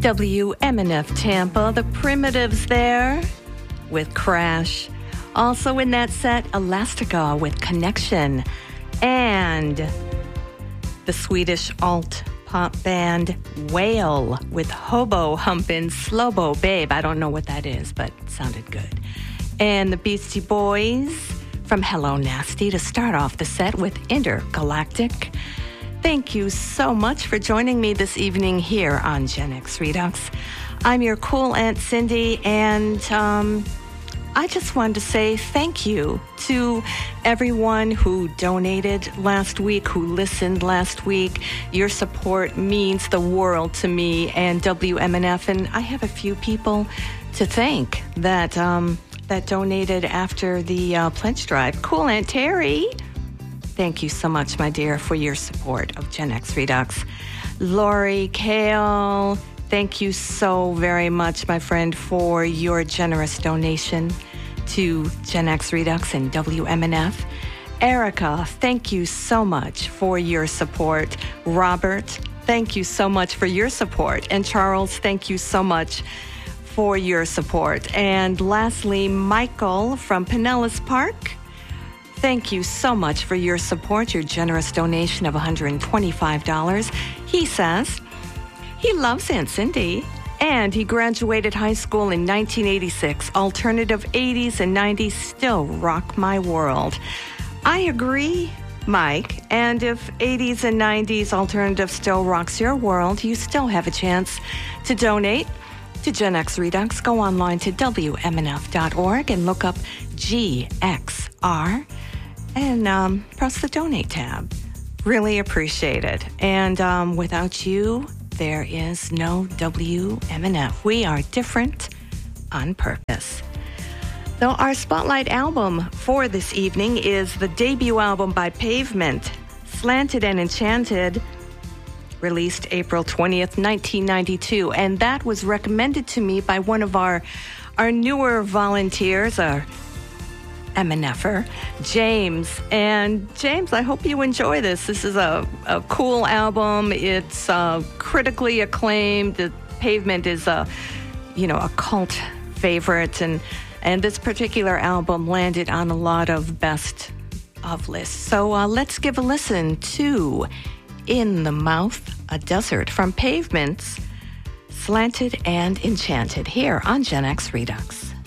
WMNF Tampa, the Primitives there with Crash. Also in that set, Elastica with Connection. And the Swedish alt-pop band Whale with Hobo Humpin' Slobo Babe. I don't know what that is, but it sounded good. And the Beastie Boys from Hello Nasty to start off the set with Intergalactic. Thank you so much for joining me this evening here on Gen X Redux. I'm your cool Aunt Cindy, and I just wanted to say thank you to everyone who donated last week, who listened last week. Your support means the world to me and WMNF, and I have a few people to thank that donated after the pledge drive. Cool Aunt Terry. Thank you so much, my dear, for your support of Gen X Redux. Lori Kale, thank you so very much, my friend, for your generous donation to Gen X Redux and WMNF. Erica, thank you so much for your support. Robert, thank you so much for your support. And Charles, thank you so much for your support. And lastly, Michael from Pinellas Park. Thank you so much for your support, your generous donation of $125. He says he loves Aunt Cindy, and he graduated high school in 1986. Alternative 80s and 90s still rock my world. I agree, Mike, and if 80s and 90s alternative still rocks your world, you still have a chance to donate to Gen X Redux. Go online to WMNF.org and look up GXR. And press the donate tab. Really appreciate it. And without you, there is no WMNF. We are different on purpose. Though our spotlight album for this evening is the debut album by Pavement, Slanted and Enchanted, released April 20th, 1992. And that was recommended to me by one of our newer volunteers, our MNFer, James. And James, I hope you enjoy this. This is a cool album. It's critically acclaimed. The Pavement is a cult favorite, and this particular album landed on a lot of best of lists. So let's give a listen to In the Mouth, a Desert from Pavement's Slanted and Enchanted here on Gen X Redux.